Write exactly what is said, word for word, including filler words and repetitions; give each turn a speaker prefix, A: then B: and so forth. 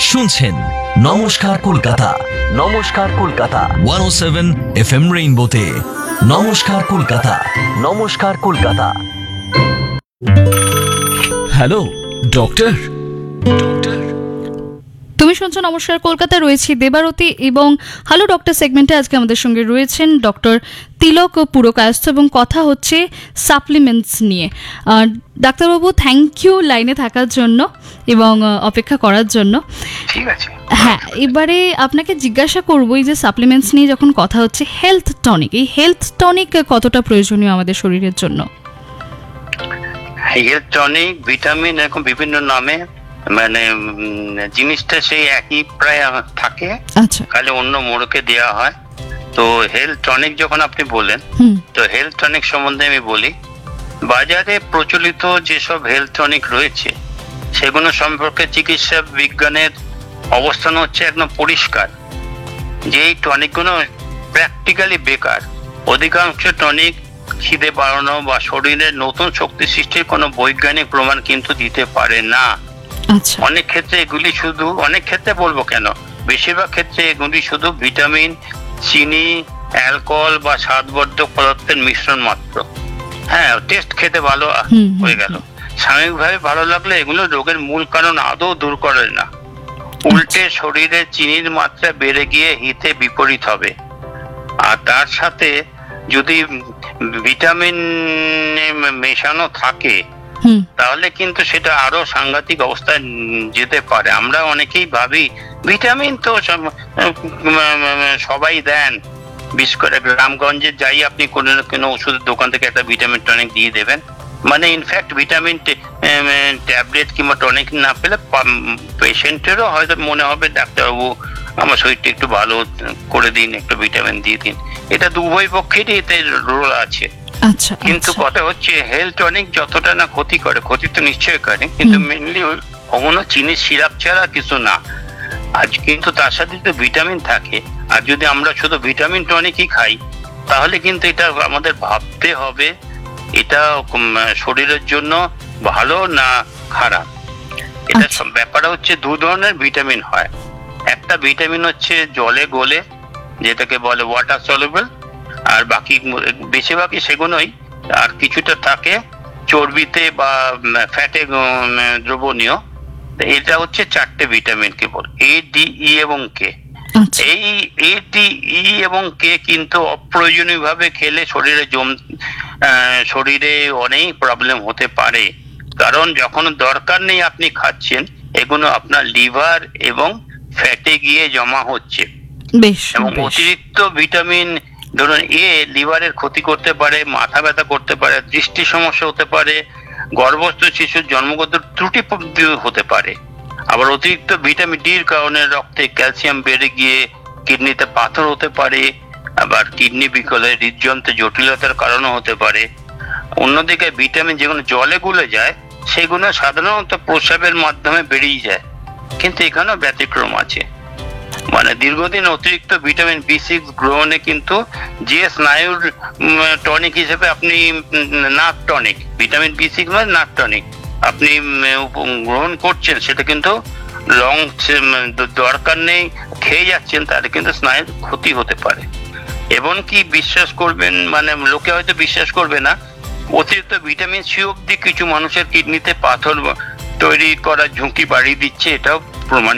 A: শুনছেন নমস্কার কলকাতা, নমস্কার কলকাতা একশো সাত এফ এম রেইনবোতে। নমস্কার কলকাতা, নমস্কার কলকাতা। হ্যালো ডক্টর, ডক্টর
B: তুমি শুনছো নমস্কার কলকাতা, রয়েছি দেবারতী এবং হ্যালো ডক্টর সেগমেন্টে আজকে আমাদের সঙ্গে রয়েছেন ডক্টর তিলক পুরকায়স্থ এবং কথা হচ্ছে সাপ্লিমেন্টস নিয়ে। ডাক্তারবাবু, থ্যাংক ইউ লাইনে থাকার জন্য এবং অপেক্ষা করার জন্য।
C: ঠিক আছে,
B: হ্যাঁ, এবারে আপনাকে জিজ্ঞাসা করবো, এই যে সাপ্লিমেন্টস নিয়ে যখন কথা হচ্ছে, হেলথ টনিক, এই হেলথ টনিক কতটা প্রয়োজনীয় আমাদের শরীরের জন্য?
C: হেলথ টনিক, ভিটামিন, এরকম বিভিন্ন নামে মানে জিনিসটা সেই একই প্রায় থাকে,
B: আচ্ছা,
C: খালি অন্য মোড়কে দেওয়া হয়। তো হেলথ টনিক যখন আপনি বলেন, তো হেলথ টনিক সম্বন্ধে আমি বলি। বাজারে প্রচলিত যেসব হেলথ টনিক রয়েছে সেগুলো সম্পর্কে চিকিৎসা বিজ্ঞানের অবস্থান হচ্ছে একদম পরিষ্কার যে এই টনিকগুলো প্র্যাকটিক্যালি বেকার। অধিকাংশ টনিক খিদে বাড়ানো বা শরীরের নতুন শক্তি সৃষ্টির কোনো বৈজ্ঞানিক প্রমাণ কিন্তু দিতে পারে না।
B: আচ্ছা,
C: অনেক ক্ষেত্রে এগুলি শুধু, অনেক ক্ষেত্রে বলবো কেন, বেশিরভাগ ক্ষেত্রে এগুলি শুধু ভিটামিন, চিনি, অ্যালকোহল বা স্বাদবর্ধক পদার্থের মিশ্রণ মাত্র। হ্যাঁ, টেস্ট খেতে ভালো হয়ে গেল, সাময়িকভাবে ভালো লাগলে এগুলো রোগের মূল কারণ আদৌ দূর করে না। উল্টে শরীরে চিনির মাত্রা বেড়ে গিয়ে হিতে বিপরীত হবে। আর তার সাথে যদি ভিটামিন মেশানো থাকে তাহলে কিন্তু সেটা আরো সাংঘাতিক অবস্থায় যেতে পারে। আমরা অনেকেই ভাবি ভিটামিন তো সবাই দেন, বিশেষ করে গ্রামগঞ্জে যাই আপনি কোনো কোনো ওষুধের দোকান থেকে একটা ভিটামিন টনিক দিয়ে দেবেন, মানে ইনফ্যাক্ট ভিটামিন ট্যাবলেট কিংবা টনিক না পেলে পেশেন্টেরও হয়তো মনে হবে ডাক্তারবাবু আমার শরীরটা একটু ভালো করে দিন, একটু ভিটামিন দিয়ে দিন। এটা উভয় পক্ষেরই এতে রোল আছে।
B: আচ্ছা,
C: কিন্তু কথা হচ্ছে হেলথ টনিক যতটা না ক্ষতি করে, ক্ষতি তো নিশ্চয়ই করে, কিন্তু মেনলি কখনো চিনির সিরাপ ছাড়া কিছু না। আজ কিন্তু তার সাথে তো ভিটামিন থাকে, আর যদি আমরা শুধু ভিটামিন টনিকই খাই তাহলে কিন্তু এটা আমাদের ভাবতে হবে এটা শরীরের জন্য ভালো না খারাপ। এটা সব ব্যাপারটা হচ্ছে দু ধরনের ভিটামিন হয়। একটা ভিটামিন হচ্ছে জলে গলে, যেটাকে বলে ওয়াটার সলিউবল, আর বাকি বেশিরভাগই সেগুলোই, আর কিছুটা থাকে চর্বিতে বা ফ্যাটে দ্রবণীয়। এটা হচ্ছে চারটে ভিটামিন কেবল, এ, ডি, ই এবং কে। এই এ, ডি, ই এবং কে কিন্তু অপ্রয়োজনীয় ভাবে খেলে শরীরে জম শরীরে অনেক প্রবলেম হতে পারে। কারণ যখন দরকার নেই আপনি খাচ্ছেন, এগুলো আপনার লিভার এবং ফ্যাটে গিয়ে জমা হচ্ছে। এবং অতিরিক্ত ভিটামিন ধরুন এ লিভারের ক্ষতি করতে পারে, মাথা ব্যথা করতে পারে, দৃষ্টি সমস্যা হতে পারে, গর্ভস্থ শিশুর জন্মগত ত্রুটি হতে পারে। আবার অতিরিক্ত ভিটামিন ডির কারণে রক্তে ক্যালসিয়াম বেড়ে গিয়ে কিডনিতে পাথর হতে পারে, আবার কিডনি বিকলে হৃদযন্ত্রে জটিলতার কারণও হতে পারে। অন্যদিকে ভিটামিন যেগুলো জলে গুলে যায় সেগুলো সাধারণত প্রস্রাবের মাধ্যমে বেরিয়ে যায়, কিন্তু এখানেও ব্যতিক্রম আছে। মানে দীর্ঘদিন অতিরিক্ত ভিটামিন বি সিক্স গ্রহণে কিন্তু যে স্নায়ুর টনিক হিসেবে আপনি নাক টনিক, ভিটামিন বি সিক্স মানে নাক টনিক আপনি গ্রহণ করছেন, সেটা কিন্তু লং দরকার নেই খেয়ে যাচ্ছেন, তাহলে কিন্তু স্নায়ুর ক্ষতি হতে পারে। এবং কি বিশ্বাস করবেন, মানে লোকে হয়তো বিশ্বাস করবে না, অতিরিক্ত ভিটামিন সি অব্দি কিছু মানুষের কিডনিতে পাথর তৈরি করার ঝুঁকি বাড়িয়ে দিচ্ছে, এটাও প্রমাণ